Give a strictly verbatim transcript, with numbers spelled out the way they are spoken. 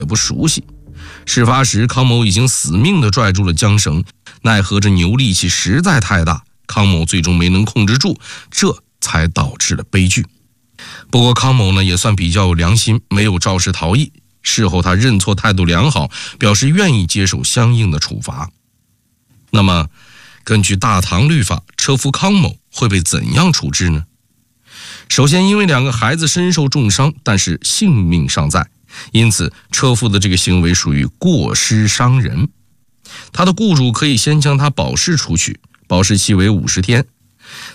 也不熟悉。事发时，康某已经死命地拽住了缰绳，奈何这牛力气实在太大，康某最终没能控制住，这才导致了悲剧。不过康某呢也算比较有良心，没有肇事逃逸。事后他认错，态度良好，表示愿意接受相应的处罚。那么根据大唐律法，车夫康某会被怎样处置呢？首先，因为两个孩子身受重伤，但是性命尚在，因此车夫的这个行为属于过失伤人。他的雇主可以先将他保释出去，保释期为五十天。